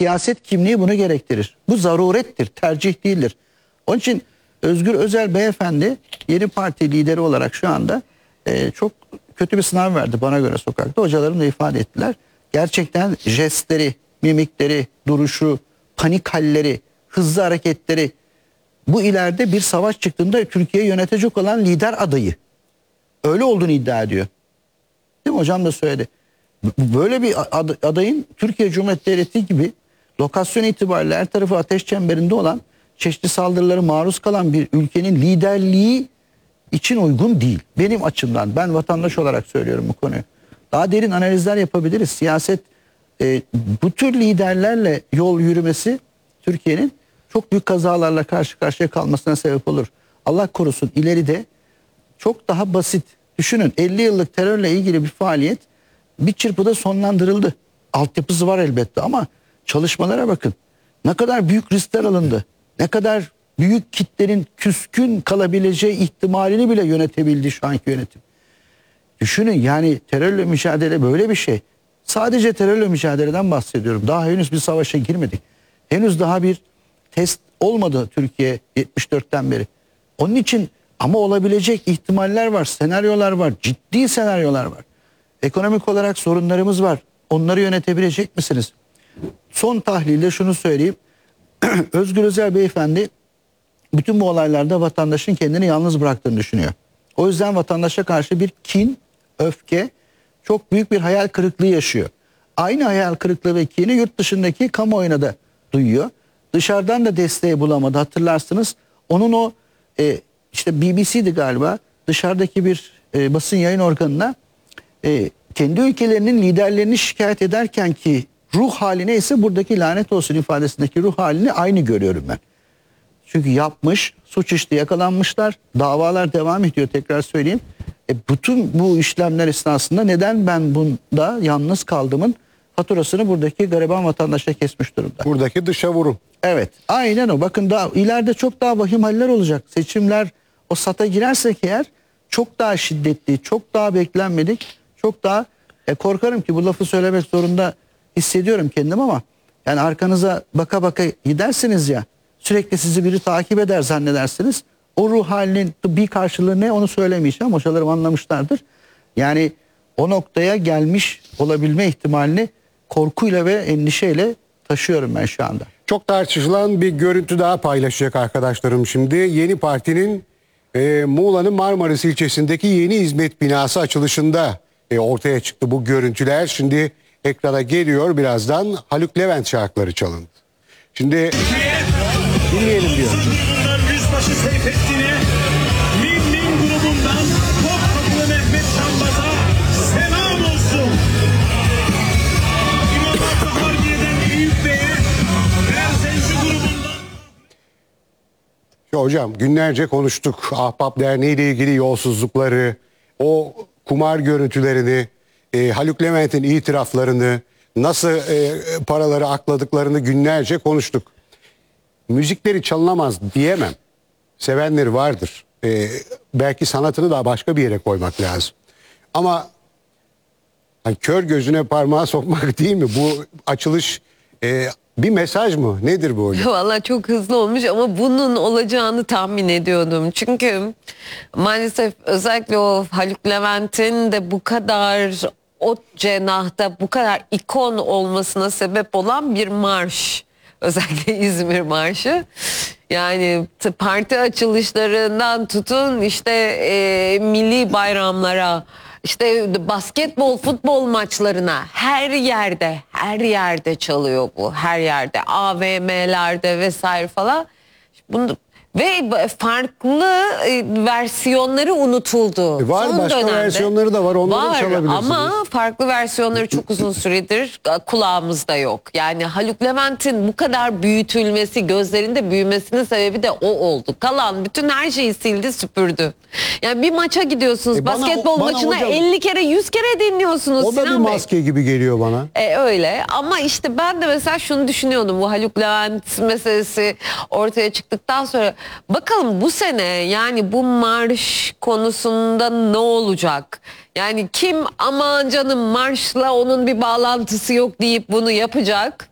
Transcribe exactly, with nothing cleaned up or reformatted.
siyaset kimliği bunu gerektirir. Bu zarurettir, tercih değildir. Onun için Özgür Özel beyefendi yeni parti lideri olarak şu anda e, çok kötü bir sınav verdi bana göre sokakta. Hocalarım da ifade ettiler. Gerçekten jestleri, mimikleri, duruşu, panik halleri, hızlı hareketleri, bu ileride bir savaş çıktığında Türkiye'yi yönetecek olan lider adayı. Öyle olduğunu iddia ediyor. Değil mi? Hocam da söyledi. Böyle bir adayın Türkiye Cumhuriyeti Devleti gibi lokasyon itibariyle her tarafı ateş çemberinde olan, çeşitli saldırılara maruz kalan bir ülkenin liderliği için uygun değil. Benim açımdan, ben vatandaş olarak söylüyorum bu konuyu. Daha derin analizler yapabiliriz. Siyaset e, bu tür liderlerle yol yürümesi Türkiye'nin çok büyük kazalarla karşı karşıya kalmasına sebep olur. Allah korusun ileride çok daha basit. Düşünün, elli yıllık terörle ilgili bir faaliyet bir çırpıda sonlandırıldı. Altyapısı var elbette ama çalışmalara bakın. Ne kadar büyük riskler alındı. Ne kadar büyük kitlerin küskün kalabileceği ihtimalini bile yönetebildi şu anki yönetim. Düşünün, yani terörle mücadele böyle bir şey. Sadece terörle mücadeleden bahsediyorum. Daha henüz bir savaşa girmedik. Henüz daha bir test olmadı Türkiye yetmiş dörtten beri. Onun için ama olabilecek ihtimaller var, senaryolar var, ciddi senaryolar var. Ekonomik olarak sorunlarımız var. Onları yönetebilecek misiniz? Son tahlilde şunu söyleyeyim. Özgür Özel beyefendi bütün bu olaylarda vatandaşın kendini yalnız bıraktığını düşünüyor. O yüzden vatandaşa karşı bir kin, öfke, çok büyük bir hayal kırıklığı yaşıyor. Aynı hayal kırıklığı ve kini yurt dışındaki kamuoyuna da duyuyor. Dışarıdan da desteği bulamadı, hatırlarsınız. Onun o e, işte B B C'di galiba, dışarıdaki bir e, basın yayın organına e, kendi ülkelerinin liderlerini şikayet ederken ki ruh haline ise buradaki lanet olsun ifadesindeki ruh halini aynı görüyorum ben. Çünkü yapmış, suç işti, yakalanmışlar, davalar devam ediyor, tekrar söyleyeyim. E, bütün bu işlemler esnasında neden ben bunda yalnız kaldımın faturasını buradaki gariban vatandaşa kesmiş durumda. Buradaki dışa vurum. Evet, aynen o. Bakın daha ileride çok daha vahim haller olacak. Seçimler o sata girersek eğer çok daha şiddetli, çok daha beklenmedik, çok daha e, korkarım ki bu lafı söylemek zorunda hissediyorum kendim ama yani arkanıza baka baka gidersiniz ya, sürekli sizi biri takip eder zannedersiniz. O ruh halinin bir karşılığı ne onu söylemeyeceğim. Hocalarım anlamışlardır. Yani o noktaya gelmiş olabilme ihtimalini korkuyla ve endişeyle taşıyorum ben şu anda. Çok tartışılan bir görüntü daha paylaşacak arkadaşlarım şimdi. Yeni partinin e, Muğla'nın Marmaris ilçesindeki yeni hizmet binası açılışında e, ortaya çıktı bu görüntüler. Şimdi ekrana geliyor, birazdan Haluk Levent şarkıları çalındı. Şimdi dinleyelim diyor. Yüzbaşı Seyfettin'e, Min Min grubundan Topkapılı Mehmet Şambaz'a selam olsun. İmam Hatip Harbiye'den Eyüp Bey'e, Berzenci grubundan... Ya hocam, günlerce konuştuk Ahbap Derneği ile ilgili yolsuzlukları, o kumar görüntülerini, e, Haluk Levent'in itiraflarını, nasıl e, paraları akladıklarını günlerce konuştuk. Müzikleri çalınamaz diyemem. Sevenleri vardır. Ee, belki sanatını da başka bir yere koymak lazım. Ama hani kör gözüne parmağı sokmak değil mi? Bu açılış e, bir mesaj mı? Nedir bu hocam? Vallahi çok hızlı olmuş ama bunun olacağını tahmin ediyordum. Çünkü maalesef özellikle o Haluk Levent'in de bu kadar o cenahta bu kadar ikon olmasına sebep olan bir marş. Özellikle İzmir Marşı. Yani parti açılışlarından tutun işte e, milli bayramlara, işte basketbol, futbol maçlarına her yerde, her yerde çalıyor bu. Her yerde, A V M'lerde vesaire falan. Bunu ve farklı versiyonları unutuldu. E var, Son başka dönemde versiyonları da var. Onları var çalabilirsiniz. ama farklı versiyonları çok uzun süredir kulağımızda yok. Yani Haluk Levent'in bu kadar büyütülmesi, gözlerinde büyümesinin sebebi de o oldu. Kalan bütün her şeyi sildi, süpürdü. Yani bir maça gidiyorsunuz, E bana, basketbol bana maçına hocam, elli kere, yüz kere dinliyorsunuz. O da Sinan bir Bey. maske gibi geliyor bana. E, öyle ama işte ben de mesela şunu düşünüyordum, bu Haluk Levent meselesi ortaya çıktıktan sonra bakalım bu sene yani bu marş konusunda ne olacak? Yani kim aman canım marşla onun bir bağlantısı yok deyip bunu yapacak?